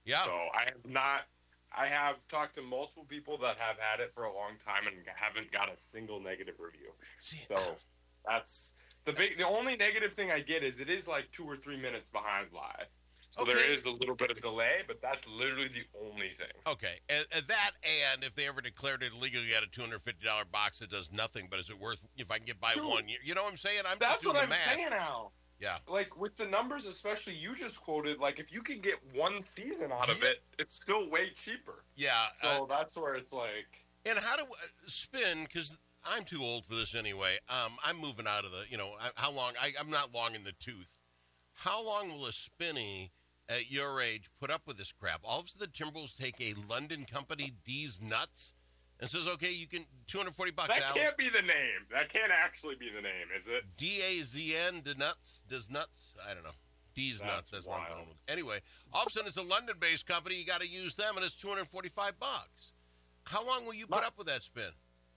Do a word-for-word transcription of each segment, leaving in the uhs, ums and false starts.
Yeah. So I have not. I have talked to multiple people that have had it for a long time and haven't got a single negative review. See, So that's the big. The only negative thing I get is it is like two or three minutes behind live. So there okay. is a little bit of delay, but that's literally the only thing. Okay, and, and that, and if they ever declared it illegal, you got a two hundred fifty dollars box that does nothing, but is it worth, if I can get by Dude, one year? You know what I'm saying? I'm just that's doing what the I'm math. saying now. Yeah. Like with the numbers, especially you just quoted, like if you can get one season out of Yeah. it, it's still way cheaper. Yeah. So Uh, that's where it's like, and how do uh, spin, because I'm too old for this anyway. Um, I'm moving out of the, you know, I, how long, I, I'm not long in the tooth. How long will a spinny at your age put up with this crap? All of a sudden, the Timberwolves take a London company, D's Nuts, and says, okay, you can, two hundred forty bucks, that Al. can't be the name. That can't actually be the name, is it? D A Z N, the nuts, does nuts? I don't know. D's That's nuts, that's what I'm wild. going with. Anyway, all of a sudden, it's a London-based company. You got to use them, and it's two hundred forty-five bucks. How long will you put My- up with that spin?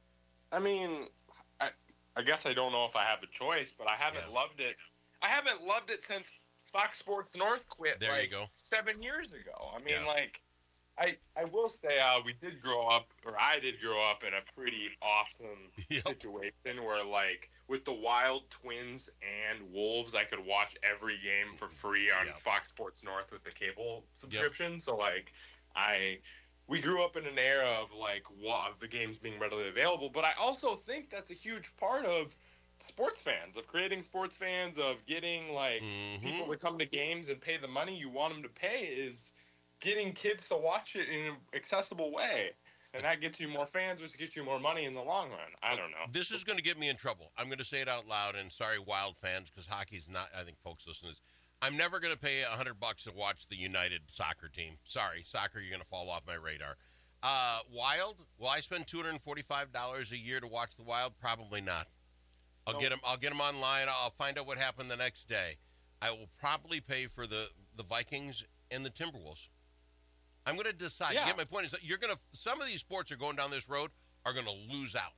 I mean, I, I guess I don't know if I have a choice, but I haven't Yeah. loved it. I haven't loved it since Fox Sports North quit. There like, you go. Seven years ago. I mean, Yeah. like, I I will say, uh, we did grow up, or I did grow up in a pretty awesome Yep. situation where, like, with the Wild, Twins, and Wolves, I could watch every game for free on Yep. Fox Sports North with the cable subscription. Yep. So, like, I. We grew up in an era of like wa- of the games being readily available, but I also think that's a huge part of sports fans, of creating sports fans, of getting like Mhm. people to come to games and pay the money you want them to pay, is getting kids to watch it in an accessible way. And that gets you more fans, which gets you more money in the long run. I don't know. This is going to get me in trouble. I'm going to say it out loud, and sorry, Wild fans, because hockey's not, I think folks listen to this. I'm never going to pay one hundred bucks to watch the United soccer team. Sorry, soccer, you're going to fall off my radar. Uh, Wild, will I spend two hundred forty-five dollars a year to watch the Wild? Probably not. I'll Nope. get them. I'll get them online. I'll find out what happened the next day. I will probably pay for the, the Vikings and the Timberwolves. I'm going to decide. Yeah. You get my point? Is that you're going to. Some of these sports are going down this road are going to lose out.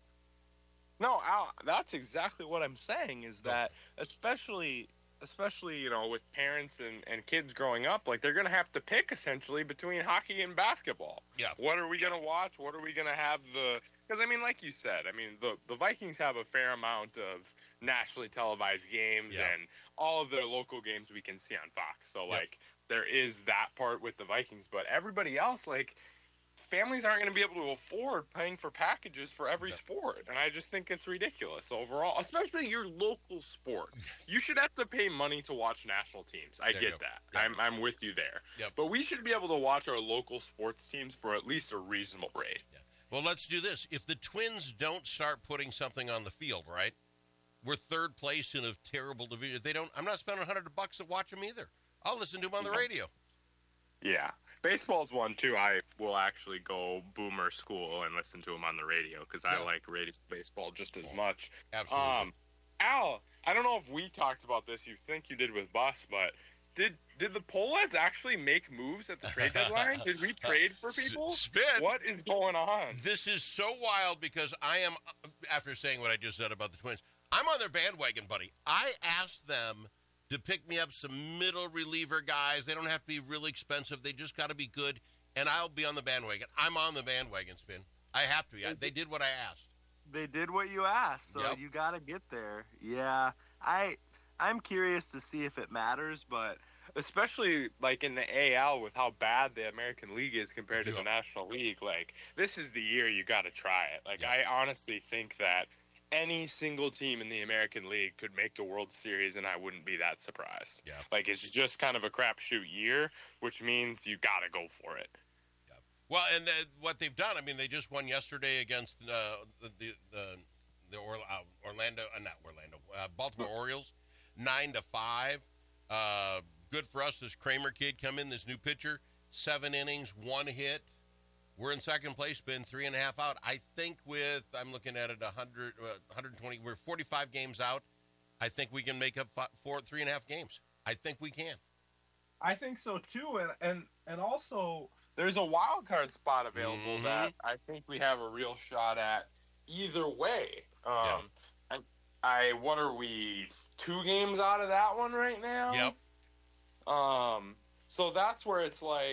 No, Al, that's exactly what I'm saying, is that especially especially, you know, with parents and, and kids growing up, like they're going to have to pick essentially between hockey and basketball. Yeah. What are we going to watch? What are we going to have the Because I mean, like you said, I mean, the the Vikings have a fair amount of nationally televised games, Yeah. and all of their local games we can see on Fox. So Yep. like there is that part with the Vikings, but everybody else, like, families aren't going to be able to afford paying for packages for every Yep. sport. And I just think it's ridiculous overall, especially your local sport. You should have to pay money to watch national teams. I There you get go. that. Yep. I'm, I'm with you there. Yep. But we should be able to watch our local sports teams for at least a reasonable rate. Yeah. Well, let's do this. If the Twins don't start putting something on the field, right? We're third place in a terrible division. If they don't, I'm not spending one hundred bucks to watch them either. I'll listen to them on the radio. Yeah. Baseball's one, too. I will actually go boomer school and listen to them on the radio because I Yeah. like radio baseball just as much. Absolutely. Um, Al, I don't know if we talked about this. You think you did with Bus, but did did the Polettes actually make moves at the trade deadline? Did we trade for people? S- Spin. What is going on? This is so wild because I am, after saying what I just said about the Twins, I'm on their bandwagon, buddy. I asked them to pick me up some middle reliever guys. They don't have to be really expensive. They just got to be good, and I'll be on the bandwagon. I'm on the bandwagon, Spin. I have to. Yeah, they did what I asked. They did what you asked, so Yep. you got to get there. Yeah, I I'm curious to see if it matters, but Especially like in the A L with how bad the American League is compared to Yep. the National League. Like, this is the year you got to try it. Like, Yep. I honestly think that any single team in the American League could make the World Series, and I wouldn't be that surprised. Yeah. Like, it's just kind of a crapshoot year, which means you got to go for it. Well, and uh, what they've done, I mean, they just won yesterday against uh, the the the, the Or, uh, Orlando, uh, not Orlando, uh, Baltimore Orioles, nine to five. Uh, good for us. This Kramer kid come in, this new pitcher, seven innings, one hit. We're in second place, been three and a half out. I think with I'm looking at it, one hundred, uh, one hundred twenty. We're forty-five games out. I think we can make up five, four, three and a half games. I think we can. I think so too, and and and also there's a wild card spot available Mhm. that I think we have a real shot at either way. Um, Yeah. I, I what are we two games out of that one right now? Yep. Um, so that's where it's like.